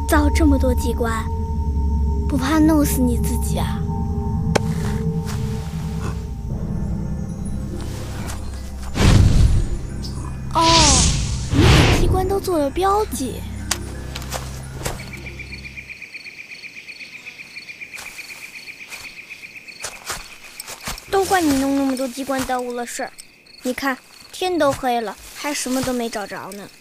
造这么多机关，不怕弄死你自己啊？哦，你给机关都做了标记。都怪你弄那么多机关耽误了事儿。你看，天都黑了，还什么都没找着呢。